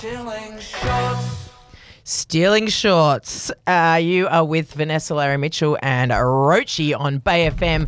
Stealing shots. Stealing Shorts. You are with Vanessa, Larry Mitchell and Rochi on Bay FM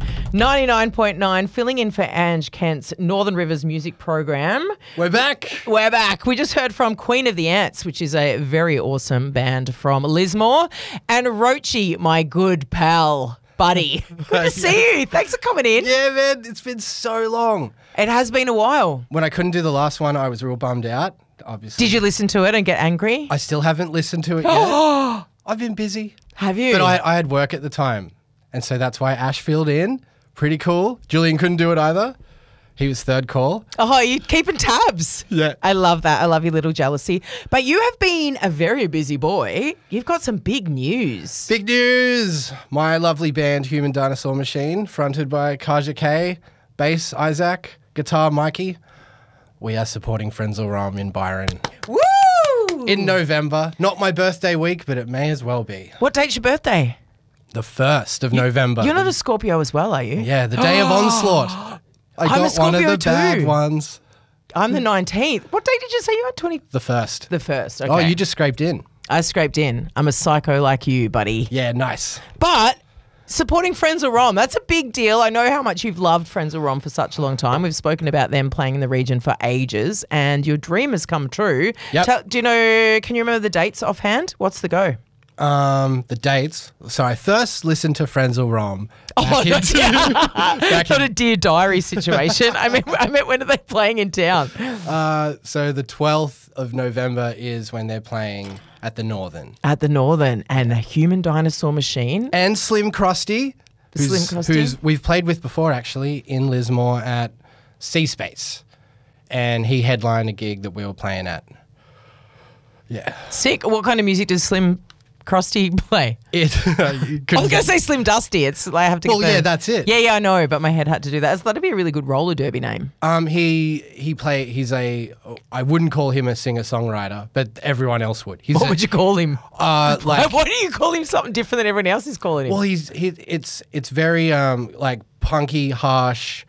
99.9, filling in for Ange Kent's Northern Rivers music program. We're back. We're back. We just heard from Queen of the Ants, which is a very awesome band from Lismore, and Rochi, my good pal, buddy. Good to see you. Thanks for coming in. Yeah, man, it's been so long. It has been a while. When I couldn't do the last one, I was real bummed out, obviously. Did you listen to it and get angry? I still haven't listened to it yet. I've been busy. Have you? But I had work at the time, and so that's why Ash filled in. Pretty cool. Julian couldn't do it either. He was third call. Oh, you're keeping tabs. Yeah. I love that. I love your little jealousy. But you have been a very busy boy. You've got some big news. Big news! My lovely band, Human Dinosaur Machine, fronted by Kaja K, bass Isaac, guitar Mikey. We are supporting Frenzal Rhomb in Byron. Woo! In November. Not my birthday week, but it may as well be. What date's your birthday? The 1st of November. You're not a Scorpio as well, are you? Yeah, the day of onslaught. I I'm a got one of Scorpio the bad too. ones. I'm the 19th. What day did you say you had? The 1st. The 1st. Okay. Oh, you just scraped in. I scraped in. I'm a psycho like you, buddy. Yeah, nice. But supporting Frenzal Rhomb, that's a big deal. I know how much you've loved Frenzal Rhomb for such a long time. We've spoken about them playing in the region for ages, and your dream has come true. Yep. Can you remember the dates offhand? What's the go? The dates. So I first listened to Frenzal Rhomb. Not back a Dear Diary situation. I meant when are they playing in town? So the 12th of November is when they're playing at the Northern. At the Northern, and a Human Dinosaur Machine. And Slim Krusty, Slim Krusty? who's we've played with before actually in Lismore at Sea Space. And he headlined a gig that we were playing at. Yeah. Sick. What kind of music does Slim Krusty play? I I was going to say Slim Dusty. It's like I have to get yeah, that's it. Yeah, I know, but my head had to do that. That'd be a really good roller derby name. I wouldn't call him a singer-songwriter, but everyone else would. What would you call him? Like, Why do you call him something different than everyone else is calling him? well, it's very like punky, harsh,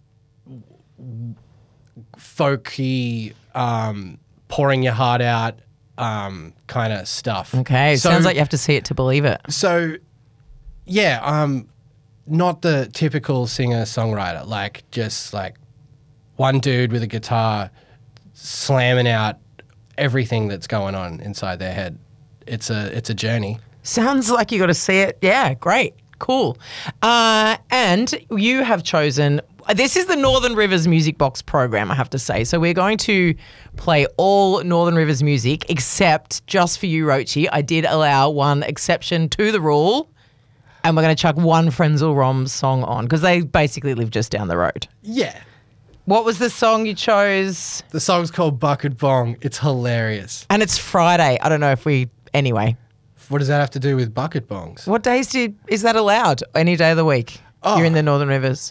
folky, pouring your heart out kind of stuff. Okay, So- sounds like you have to see it to believe it. So, yeah, not the typical singer-songwriter, like just like one dude with a guitar slamming out everything that's going on inside their head. It's a journey. Sounds like you got to see it. Yeah, great. Cool. And you have chosen, this is the Northern Rivers Music Box program, I have to say. So we're going to play all Northern Rivers music, except just for you, Rochi. I did allow one exception to the rule, and we're going to chuck one Frenzal Rhomb song on, because they basically live just down the road. Yeah. What was the song you chose? The song's called Bucket Bong. It's hilarious. And it's Friday. I don't know if anyway. What does that have to do with bucket bongs? What days is that allowed? Any day of the week? Oh. You're in the Northern Rivers.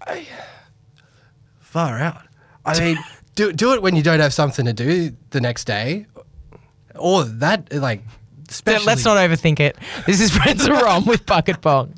Far out. I mean, do it when you don't have something to do the next day. Or that, like, especially. Let's not overthink it. This is Frenzal Rhomb with Bucket Bong.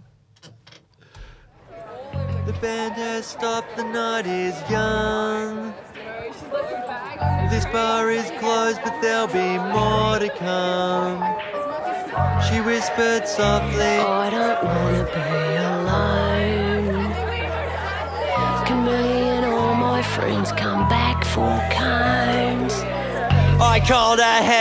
The band has stopped, the night is young. This bar is closed, but there'll be more to come. She whispered softly, Oh, I don't wanna be alone. Can me and all my friends come back for cones? I called her